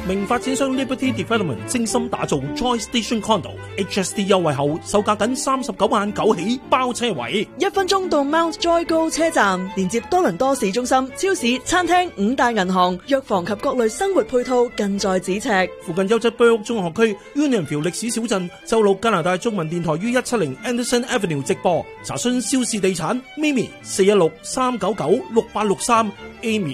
名發展商 Liberty Development 精心打造 Joy Station Condo HST 優惠後，售價僅39.9萬起，包車位。 1分鐘到 Mount Joy 高車站，連接多倫多市中心、超市、餐廳、5大銀行、藥房及各類生活配套近在咫尺。 附近優質居屋中學區 Unionville 歷史小鎮，周六加拿大中文電台於170 Anderson Avenue 直播。查詢肖氏地產 Mimi 416-399-6863 Amy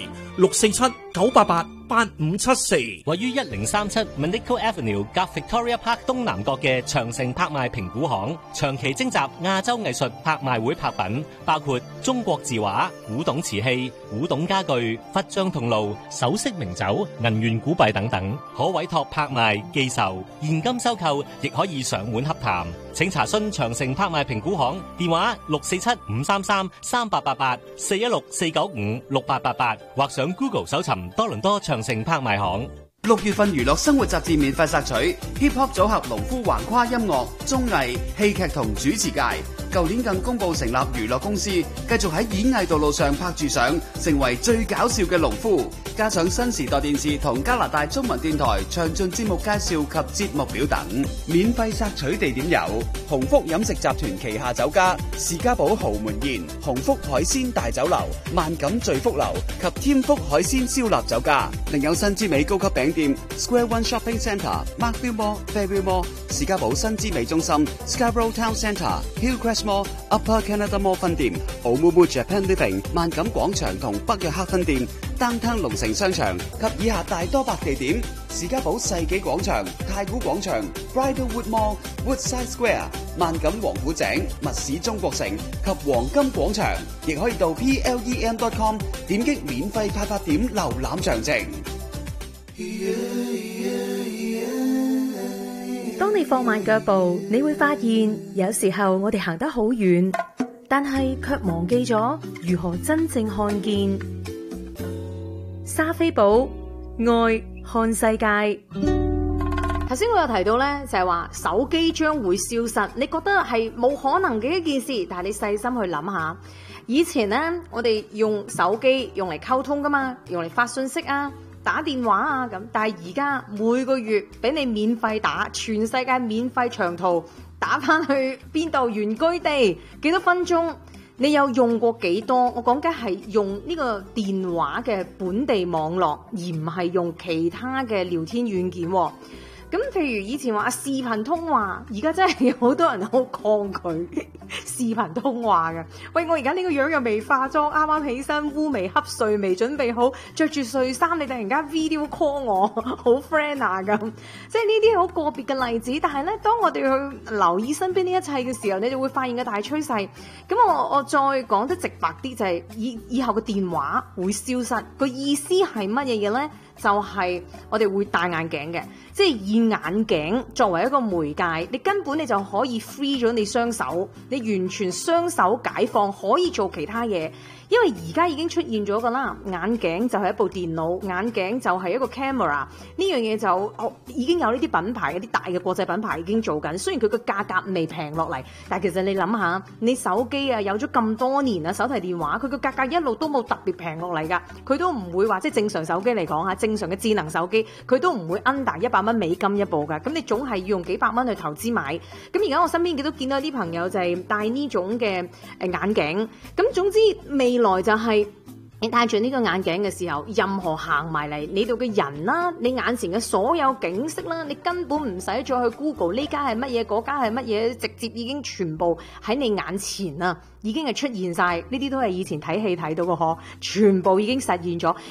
647-988-8574。 位於1037 Monaco Avenue 夾 Victoria Park 東南角嘅長城拍賣評估行，長期徵集亞洲藝術拍賣會拍品，包括中國字畫、古董瓷器、古董家具、佛像銅爐、首飾名酒、銀元古幣等等，可委託拍賣、寄售、現金收購，亦可以上門洽談。請查詢長城拍賣評估行電話647-533-3888 416-495-6888，或上 Google 搜尋多倫多長城拍賣行。 6月份娛樂生活雜誌免費索取 Hip Hop 組合農夫橫跨音樂、綜藝、戲劇同主持界。舊年更公布成立娛樂公司，繼續喺演藝道路上拍住上，成為最搞笑嘅農夫。加上新時代電視同加拿大中文電台詳盡節目介紹及節目表等。免費索取地點有鴻福飲食集團旗下酒家士嘉堡豪門宴、鴻福海鮮大酒樓、萬錦聚福樓及添福海鮮燒臘酒家。另有新之美高級餅店 Square One Shopping Centre、Markville Mall、Fairview Mall、士嘉堡新之美中心、Scarborough Town Centre、Hillcrest Mall、Upper Canada Mall 分店、Oumuamua Japan Living、萬錦廣場同北約克分店、Downtown 龍城商場及以下大多百地點：士嘉堡世紀廣場、太古廣場、Bridlewood Mall、Woodside Square、萬錦王府井、密市中國城及黃金廣場，亦可以到 PLEM.com 點擊免費派發點瀏覽詳情。 當你放慢腳步，你會發現有時候我哋行得好遠，但係卻忘記咗如何真正看見。莎菲寶愛看世界。 頭先我有提到咧，就係話手機將會消失，你覺得係冇可能嘅一件事，但係你細心去諗下，以前咧我哋用手機用嚟溝通噶嘛，用嚟發信息啊、打電話啊咁，但係而家每個月俾你免費打，全世界免費長途打翻去邊度原居地幾多分鐘，你有用過幾多？我講緊係用呢個電話嘅本地網絡，而唔係用其他嘅聊天軟件。咁譬如以前話視頻通話，而家真係有好多人好抗拒視頻通話嘅。喂，我而家呢個樣又未化妝，啱啱起身，烏眉瞌睡，未準備好，着住睡衫，你突然間 video call 我，好 friend 啊咁。即係呢啲好個別嘅例子，但係咧，當我哋去留意身邊呢一切嘅時候，你就會發現個大趨勢。咁我再講得直白啲，就係以後嘅電話會消失，個意思係乜嘢嘢咧？就係我哋會戴眼鏡嘅，即係以眼鏡作為一個媒介，你根本你就可以 free 咗你雙手，你完全雙手解放，可以做其他嘢。因為而家已經出現咗㗎啦，眼鏡就係一部電腦，眼鏡就係一個 camera， 呢樣嘢就已經有呢啲品牌，一啲大嘅國際品牌已經做緊。雖然佢個價格未平落嚟，但其實你諗下，你手機啊有咗咁多年啊，手提電話佢個價格一路都冇特別平落嚟㗎，佢都唔會話即係正常手機嚟講嚇，正常嘅智能手機佢都唔會 under 100蚊美金一部㗎，咁你總係要用幾百蚊去投資買。咁而家我身邊亦都見到啲朋友就係戴呢種嘅眼鏡，咁總之未來就係你戴住呢個眼鏡嘅時候，任何行埋嚟你度嘅人啦，你眼前嘅所有景色啦，你根本唔使再去 Google 呢家係乜嘢，嗰家係乜嘢，直接已經全部喺你眼前啊，已經係出現晒。呢啲都係以前睇戲睇到嘅，全部已經實現咗。